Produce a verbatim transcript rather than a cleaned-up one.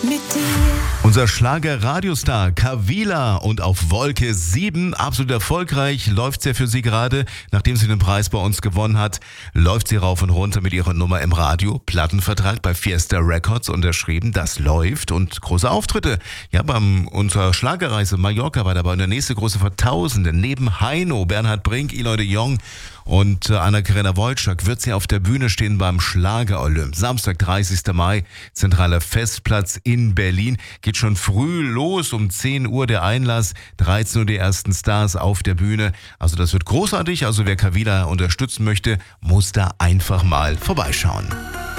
mit dir. Unser Schlager-Radiostar Kavila und auf Wolke sieben, absolut erfolgreich, läuft ja für sie gerade. Nachdem sie den Preis bei uns gewonnen hat, läuft sie rauf und runter mit ihrer Nummer im Radio. Plattenvertrag bei Fiesta Records unterschrieben, das läuft und große Auftritte. Ja, beim unserer Schlagerreise Mallorca war dabei und der nächste große vor Tausenden. Neben Heino, Bernhard Brink, Eloy de Jong und Anna-Karina Wojcik wird sie auf der Bühne stehen beim Schlager-Olymp. Samstag, dreißigster Mai, zentraler Festplatz in Berlin. Geht schon früh los, um zehn Uhr der Einlass, dreizehn Uhr die ersten Stars auf der Bühne. Also das wird großartig. Also wer Kavila unterstützen möchte, muss da einfach mal vorbeischauen.